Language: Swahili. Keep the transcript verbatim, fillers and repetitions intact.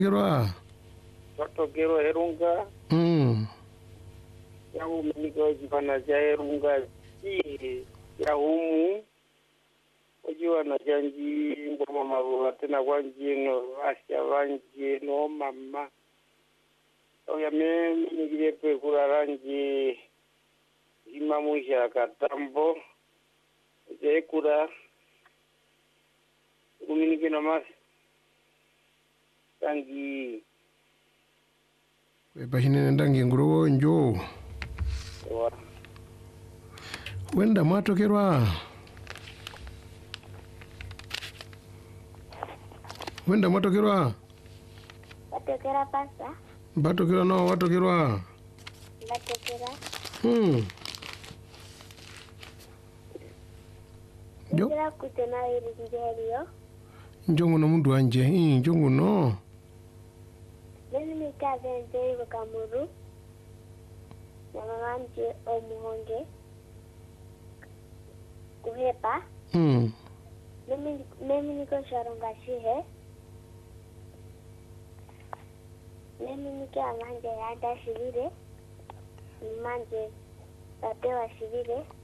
Kirwa. Toto kero herunga. Mm. Ya umeniko jipana ja herunga ji ya humu. Ojiwa na janji ngoma maruwa tena wanji no asya wanji no mama. Oya me minigire pe kuraranji imamusha katambo. Je kura uminike namas tangi Pachine ndangi nguruwo njo. wa Wenda mwatokerwa. Wenda mwatokerwa. Batokera pasa. Batokera no watokerwa. Batokera. Hmm. Jo. Ngira kutena iri njeriyo. Njongo no mundu anje. Hii njongo no. Nini mikaze njeri wakamuru. Na mamanje omuhonge. Kuhepa. Hmm. Mimi mimi niko sharonga shihe. Mimi niko amanje yada shirire. Manje tatewa shirire.